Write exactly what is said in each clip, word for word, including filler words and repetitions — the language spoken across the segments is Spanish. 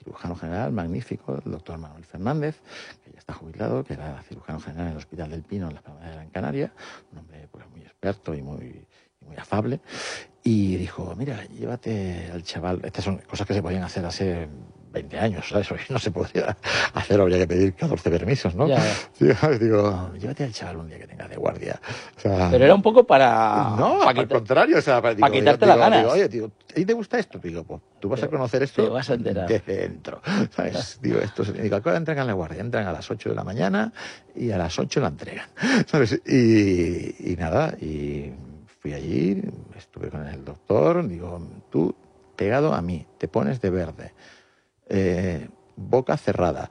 cirujano general magnífico, el doctor Manuel Fernández, que ya está jubilado, que era cirujano general en el Hospital del Pino, en Las Palmas de Gran Canaria, un hombre pues, muy experto y muy, y muy afable, y dijo, mira, llévate al chaval, estas son cosas que se podían hacer hace veinte años, ¿sabes? Hoy no se podía hacer, habría que pedir catorce permisos, ¿no? Ya. Sí, digo, llévate al chaval un día que tenga de guardia. O sea, pero era un poco para... no, para al quitar, contrario, o sea, para, digo, para quitarte digo, las ganas. Digo, oye, tío, ¿a ti te gusta esto? Digo, pues tú vas te, a conocer esto te vas a enterar. desde dentro, ¿sabes? Digo, esto, digo, ¿a qué hora entregan la guardia? Entran a las ocho de la mañana y a las ocho la entregan, ¿sabes? Y, y nada, y fui allí, estuve con el doctor, digo, tú pegado a mí, te pones de verde, eh, boca cerrada,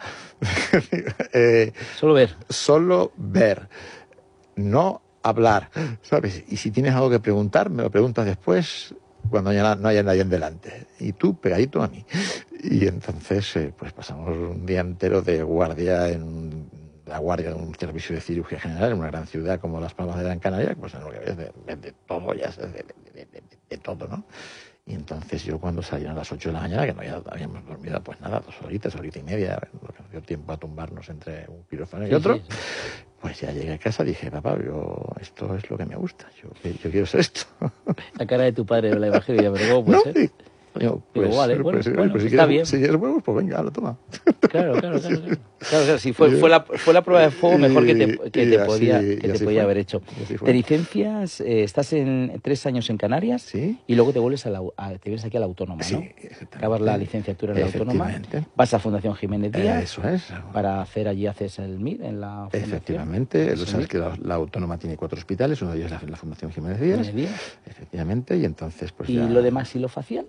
eh, solo ver. Solo ver, no hablar, ¿sabes? Y si tienes algo que preguntar, me lo preguntas después, cuando haya, no haya nadie en delante. Y tú pegadito a mí. Y entonces, eh, pues pasamos un día entero de guardia en la guardia de un servicio de cirugía general en una gran ciudad como Las Palmas de Gran Canaria, pues en lo que ves de, de, de todo, ya de, de, de, de, de todo, ¿no? Y entonces yo cuando salieron a las ocho de la mañana, que no ya habíamos dormido, pues nada, dos horitas, horita y media, lo que nos dio tiempo a tumbarnos entre un quirófano y sí, otro, sí, sí. pues ya llegué a casa y dije, papá, yo, esto es lo que me gusta, yo, yo quiero ser esto. La cara de tu padre me la imagino y ya, pero ¿cómo puede ¿No? ser? Y, digo, pues, Digo, vale, bueno, pues, bueno, pues si, está quieres, bien. si quieres huevos, pues venga, lo toma. Claro, claro, claro, claro. Claro, claro, sí, fue, fue, la, fue la prueba de fuego mejor que te, que te así, podía, que te podía fue, haber hecho. Te licencias, eh, estás en tres años en Canarias, ¿sí? Y luego te vuelves a la, a, te vienes aquí a la Autónoma, sí, ¿no? Acabas la licenciatura en la Autónoma, vas a Fundación Jiménez Díaz, eh, eso es. Para hacer allí haces el M I D en la Fundación. Efectivamente, lo sabes que la, la Autónoma tiene cuatro hospitales, uno de ellos es la, la Fundación Jiménez Díaz, Jiménez Díaz. Efectivamente, y entonces pues ¿Y ya... lo demás maxilofacial?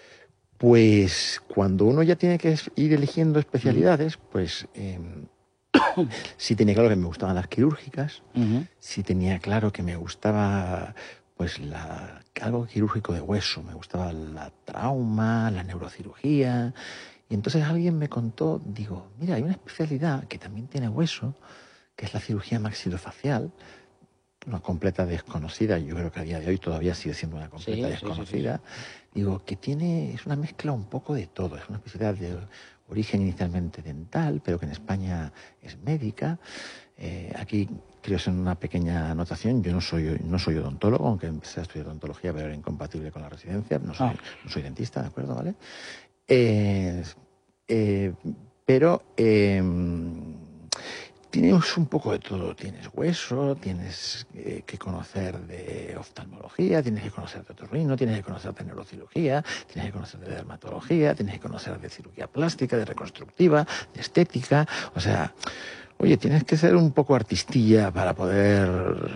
Pues cuando uno ya tiene que ir eligiendo especialidades, pues eh, sí tenía claro que me gustaban las quirúrgicas, uh-huh. sí tenía claro que me gustaba pues la, algo quirúrgico de hueso, me gustaba la trauma, la neurocirugía, y entonces alguien me contó, digo, mira, hay una especialidad que también tiene hueso, que es la cirugía maxilofacial, una completa desconocida, yo creo que a día de hoy todavía sigue siendo una completa sí, desconocida, sí, sí, sí. Digo, que tiene, es una mezcla un poco de todo, es una especialidad de origen inicialmente dental, pero que en España es médica. Eh, aquí quiero hacer una pequeña anotación, yo no soy, no soy odontólogo, aunque empecé a estudiar odontología, pero era incompatible con la residencia, no soy, ah. no soy dentista, ¿de acuerdo? ¿Vale? Eh, eh, pero... Eh, Tienes un poco de todo, tienes hueso, tienes eh, que conocer de oftalmología, tienes que conocer de otorrino, tienes que conocer de neurocirugía, tienes que conocer de dermatología, tienes que conocer de cirugía plástica, de reconstructiva, de estética, o sea, oye, tienes que ser un poco artistilla para poder...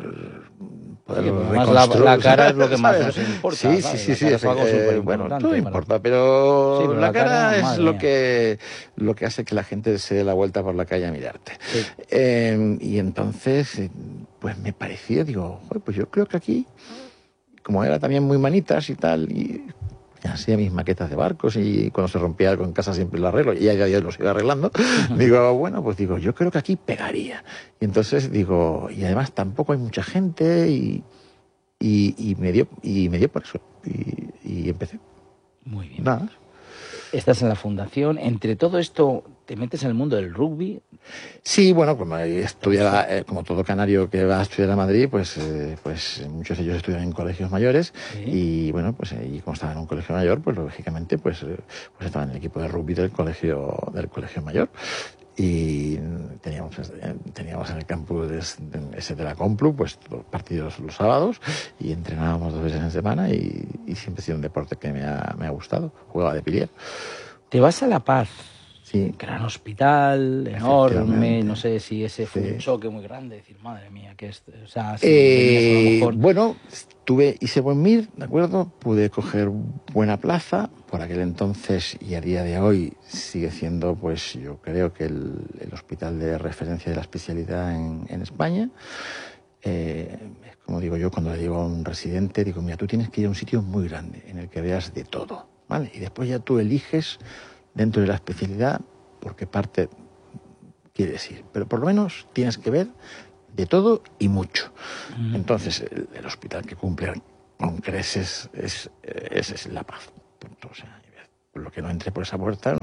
poder sí, la, la cara es lo que más ¿sabes? Nos importa. Sí, ¿sabes? sí, sí, sí, sí. Eh, bueno, todo importa, pero, sí, pero la, la cara, cara es lo que, lo que hace que la gente se dé la vuelta por la calle a mirarte. Sí. Eh, y entonces, pues me pareció, digo, pues yo creo que aquí, como era también muy manitas y tal, y hacía mis maquetas de barcos y cuando se rompía algo en casa siempre lo arreglo y ya ya los iba arreglando. Uh-huh. Digo, bueno, pues digo, yo creo que aquí pegaría. Y entonces digo, y además tampoco hay mucha gente y, y, y, me, dio, y me dio por eso. Y, y empecé. Muy bien. Nada más. Estás en la fundación. Entre todo esto, ¿te metes en el mundo del rugby? Sí, bueno, como estudiaba, eh, como todo canario que va a estudiar a Madrid, pues, eh, pues muchos de ellos estudian en colegios mayores. ¿Sí? Y bueno, pues y como estaba en un colegio mayor, pues lógicamente, pues, eh, pues estaba en el equipo de rugby del colegio del colegio mayor. Y teníamos, teníamos en el campus de, ese de la Complu, pues los partidos los sábados y entrenábamos dos veces en semana y, y siempre ha sido un deporte que me ha, me ha gustado. Jugaba de pilier. ¿Te vas a La Paz? Sí. Gran hospital, enorme, no sé si ese fue sí. un choque muy grande, decir, madre mía, que es, o sea, si eh, a lo mejor... Bueno, tuve, hice buen M I R, ¿de acuerdo? Pude coger buena plaza, por aquel entonces y a día de hoy sigue siendo, pues yo creo que el, el hospital de referencia de la especialidad en, en España. Eh, como digo yo, cuando le digo a un residente, digo, mira, tú tienes que ir a un sitio muy grande, en el que veas de todo, ¿vale? Y después ya tú eliges dentro de la especialidad por qué parte quieres ir. Pero por lo menos tienes que ver de todo y mucho. Mm. Entonces, el, el hospital que cumple con creces es, es, es La Paz. Punto. O sea, lo que no entre por esa puerta no, no, no,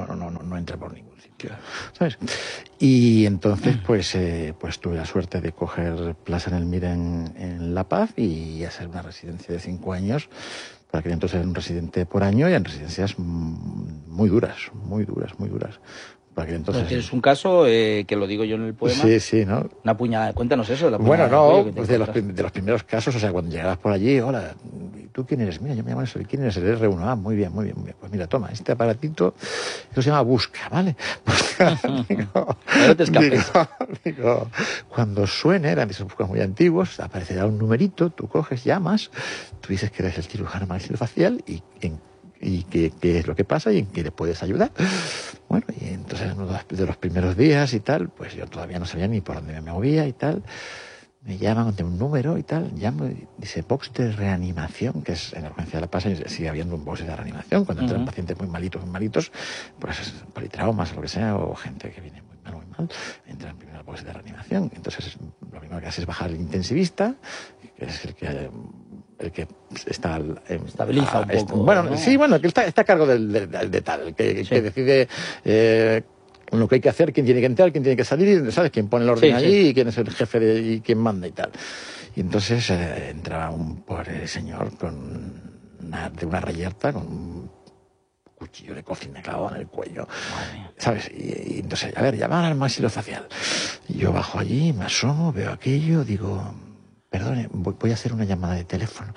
no entra por ningún sitio, ¿sabes? Y entonces, pues, eh, pues tuve la suerte de coger plaza en el M I R en, en La Paz y hacer una residencia de cinco años. Para que entonces era un residente por año y en residencias muy duras, muy duras, muy duras. Para que entonces... Tienes un caso eh, que lo digo yo en el poema. Sí, sí, ¿no? Una puñalada. Cuéntanos eso. La bueno, no, pues de los, de los primeros casos, o sea, cuando llegabas por allí, hola, ¿tú quién eres? Mira, yo me llamo eso, ¿quién eres? El R uno. Ah, muy bien, muy bien, muy bien. Pues mira, toma, este aparatito, eso se llama Busca, ¿vale? Busca, digo, no te escapes. Digo, digo, cuando suene, eran esos buscas muy antiguos, aparecerá un numerito, tú coges, llamas, tú dices que eres el cirujano maxilofacial y en y qué, qué es lo que pasa y en qué le puedes ayudar. Bueno, y entonces uno de los primeros días y tal, pues yo todavía no sabía ni por dónde me movía y tal. Me llaman de un número y tal, llamo y dice box de reanimación, que es en la urgencia de La Paz, y sigue habiendo un box de reanimación cuando entran uh-huh. pacientes muy malitos, muy malitos, pues politraumas o lo que sea, o gente que viene muy mal, muy mal, entran primero al box de reanimación. Entonces lo primero que hace es bajar el intensivista, que es el que el que está eh, estabiliza un poco. Bueno, ¿no? sí, bueno, que está, está a cargo del, del, de tal, que, sí. que decide eh, lo que hay que hacer, quién tiene que entrar, quién tiene que salir, ¿sabes? Quién pone el orden sí, allí sí. y quién es el jefe de, y quién manda y tal. Y entonces eh, entraba un pobre señor con una, de una reyerta, con un cuchillo de cocina clavado en el cuello, ¿sabes? Y, y entonces, a ver, llamar al maxilofacial. Y yo bajo allí, me asomo, veo aquello, digo... Perdone, voy a hacer una llamada de teléfono.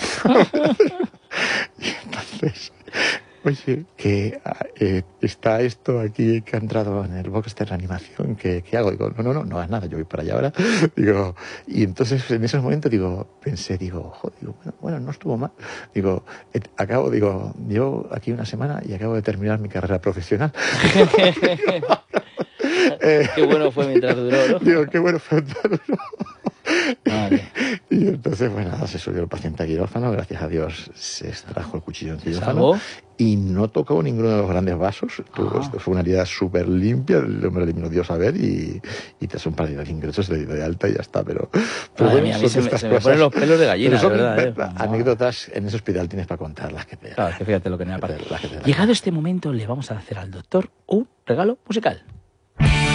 Y entonces, oye, que eh, está esto aquí que ha entrado en el box de reanimación, ¿qué, ¿qué hago? Digo, no, no, no, no hagas nada, yo voy para allá ahora. Digo, y entonces en esos momentos digo, pensé, digo, joder, digo, bueno, bueno, no estuvo mal. Digo, eh, acabo, digo, llevo aquí una semana y acabo de terminar mi carrera profesional. eh, qué bueno fue mientras duró, ¿no? Digo, qué bueno fue mientras duró. Vale. Y entonces, bueno, se subió el paciente a quirófano, gracias a Dios se extrajo el cuchillo en quirófano y no tocó ninguno de los grandes vasos. Tuvo, esto fue una herida súper limpia, el hombre le vino Dios a ver y, y te son para de ingresos de, de alta y ya está. Pero, pero Ay, bueno, mía, a mí se, me, se me ponen los pelos de gallina, son, ¿verdad? Eh? Anécdotas en ese hospital tienes para contar las que te... Claro, que fíjate lo que me ha pasado. Llegado este momento, le vamos a hacer al doctor un regalo musical.